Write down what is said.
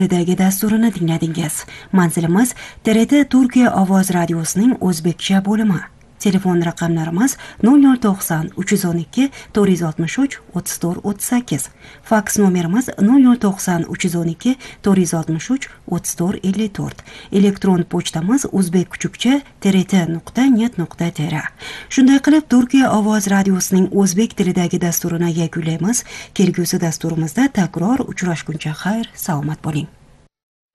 Dagi dasturini dinladingiz. Manzilimiz TRT Turkiya ovoz radiosining o'zbekcha bo'limi. Telefon raqamlarimiz 0090 312 463 34 38. Faks nomerimiz 0090 312 463 34 54. Elektron pochtamiz uzbekkuchukcha@trt.net.tr. Shunday qilib Turkiya ovoz radiosining o'zbek tilidagi dasturini yakunlaymiz. Kelgusi dasturimizda takror uchrashguncha xayr, salomat bo'ling.